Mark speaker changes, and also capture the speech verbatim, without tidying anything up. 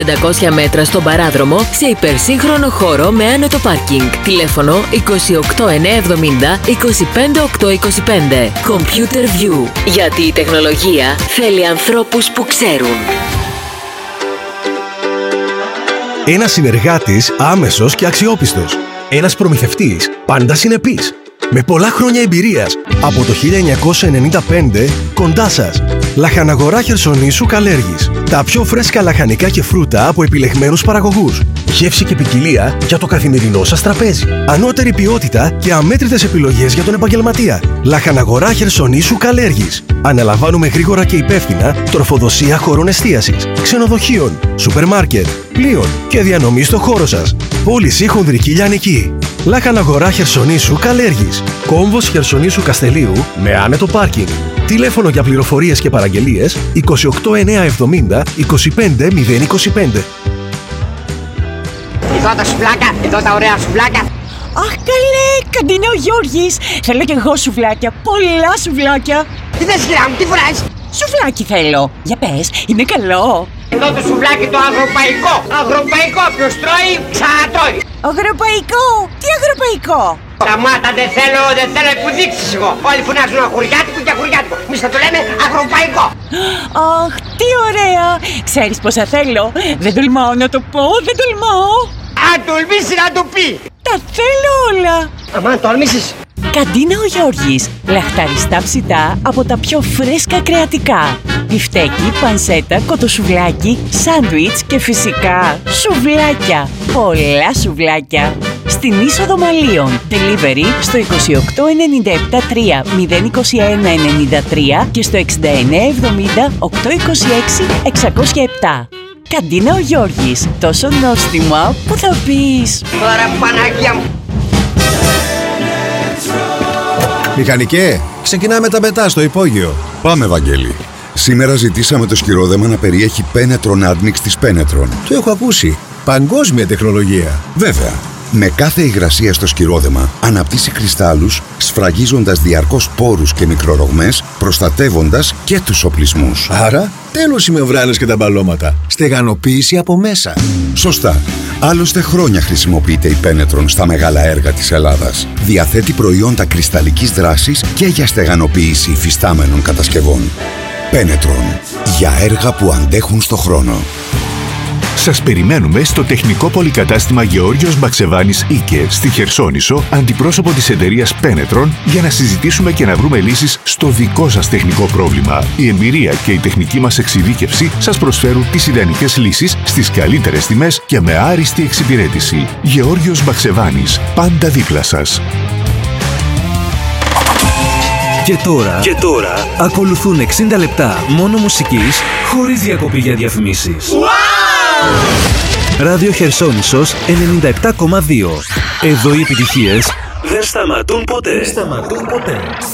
Speaker 1: πεντακόσια μέτρα στον παράδρομο σε υπερσύγχρονο χώρο με άνετο πάρκινγκ. Τηλέφωνο είκοσι οκτώ εννιακόσια εβδομήντα είκοσι πέντε οκτακόσια είκοσι πέντε. Computer View. Γιατί η τεχνολογία θέλει ανθρώπους που ξέρουν.
Speaker 2: Ένας συνεργάτης άμεσος και αξιόπιστος. Ένας προμηθευτής πάντα συνεπής. Με πολλά χρόνια εμπειρίας. Από το χίλια εννιακόσια ενενήντα πέντε κοντά σας. Λαχαναγορά Χερσονήσου Καλέργης. Τα πιο φρέσκα λαχανικά και φρούτα από επιλεγμένους παραγωγούς. Γεύση και ποικιλία για το καθημερινό σας τραπέζι. Ανώτερη ποιότητα και αμέτρητες επιλογές για τον επαγγελματία. Λαχαναγορά Χερσονήσου Καλέργης. Αναλαμβάνουμε γρήγορα και υπεύθυνα τροφοδοσία χωρών εστίασης, ξενοδοχείων, σούπερ μάρκετ, πλοίων και διανομή στο χώρο σας. Πώληση χονδρική λιανική. Λαχαναγορά Χερσονήσου Καλέργης. Κόμβος Χερσονήσου Καστελίου με άνετο πάρκινγκ. Τηλέφωνο για πληροφορίες και παραγγελίες είκοσι οκτώ εννιακόσια εβδομήντα είκοσι πέντε μηδέν είκοσι πέντε.
Speaker 3: Εδώ τα σουβλάκια, εδώ τα ωραία σουβλάκια.
Speaker 4: Αχ καλέ, καντίνα ο Γιώργης. Θέλω κι εγώ σουβλάκια, πολλά σουβλάκια.
Speaker 3: Τι θες κυρία μου, τι φοράς?
Speaker 4: Σουβλάκι θέλω. Για πες, είναι καλό?
Speaker 3: Εδώ το σουβλάκι το αγροπαϊκό. Αγροπαϊκό, ποιος τρώει, ξανατρώει.
Speaker 4: Αγροπαϊκό, τι αγροπαϊκό?
Speaker 3: Σταμάτα, δεν θέλω, δεν θέλω υποδείξεις εγώ. Όλοι φωνάζουν αγουριάτικο και αγουριάτικο. Εμείς θα το λέμε αγροπαϊκό.
Speaker 4: Αχ, τι ωραία. Ξέρεις πόσα θέλω? Δεν τολμάω να το πω, δεν τολμάω.
Speaker 3: Αν τολμήσει να το πει.
Speaker 4: Τα θέλω όλα.
Speaker 3: Αμάν τολμήσεις.
Speaker 4: Καντίνα ο Γιώργης. Λαχταριστά ψητά από τα πιο φρέσκα κρεατικά. Μπιφτέκι, πανσέτα, κοτοσουβλάκι, σάντουιτς και φυσικά σουβλάκια. Πολλά σουβλάκια. Στην είσοδο Μαλίων. Delivery στο είκοσι οκτώ ενενήντα επτά τρία μηδέν είκοσι ένα ενενήντα τρία και στο εξήντα εννέα εβδομήντα οκτακόσια είκοσι έξι εξακόσια επτά. Καντίνα ο Γιώργης. Τόσο νόστιμα που θα πεις.
Speaker 3: Ωραία Παναγία μου.
Speaker 5: Μηχανικέ, ξεκινάμε τα μετά στο υπόγειο.
Speaker 6: Πάμε, Βαγγέλη. Σήμερα ζητήσαμε το σκυρόδεμα να περιέχει Penetron Admix της Penetron.
Speaker 5: Το έχω ακούσει. Παγκόσμια τεχνολογία.
Speaker 6: Βέβαια. Με κάθε υγρασία στο σκυρόδεμα αναπτύσσει κρυστάλλους, σφραγίζοντας διαρκώς πόρους και μικρορογμές, προστατεύοντας και τους οπλισμούς.
Speaker 5: Άρα, τέλος οι μεμβράνες και τα μπαλώματα. Στεγανοποίηση από μέσα.
Speaker 6: Σωστά. Άλλωστε χρόνια χρησιμοποιείται η Penetron στα μεγάλα έργα της Ελλάδας. Διαθέτει προϊόντα κρυσταλλικής δράσης και για στεγανοποίηση υφιστάμενων κατασκευών. Penetron. Για έργα που αντέχουν στο χρόνο.
Speaker 7: Σας περιμένουμε στο τεχνικό πολυκατάστημα Γεώργιος Μπαξεβάνης Ίκε στη Χερσόνησο, αντιπρόσωπο της εταιρείας Penetron, για να συζητήσουμε και να βρούμε λύσεις στο δικό σας τεχνικό πρόβλημα. Η εμπειρία και η τεχνική μας εξειδίκευση σας προσφέρουν τις ιδανικές λύσεις στις καλύτερες τιμές και με άριστη εξυπηρέτηση. Γεώργιος Μπαξεβάνης, πάντα δίπλα σας.
Speaker 8: Και τώρα, και τώρα ακολουθούν εξήντα λεπτά μόνο μουσικής, χωρίς διακοπή για διαφημίσεις. Ράδιο Χερσόνησος ενενήντα επτά κόμμα δύο. Εδώ οι επιτυχίες δεν σταματούν ποτέ. Δεν σταματούν ποτέ.